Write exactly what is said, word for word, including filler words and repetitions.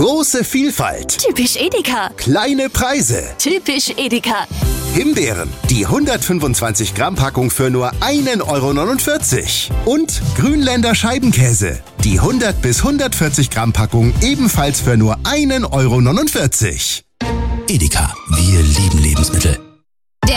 Große Vielfalt. Typisch Edeka. Kleine Preise. Typisch Edeka. Himbeeren, die hundertfünfundzwanzig Gramm Packung für nur ein Euro neunundvierzig. Und Grünländer Scheibenkäse, die hundert bis hundertvierzig Gramm Packung ebenfalls für nur ein Euro neunundvierzig. Edeka, wir lieben Lebensmittel.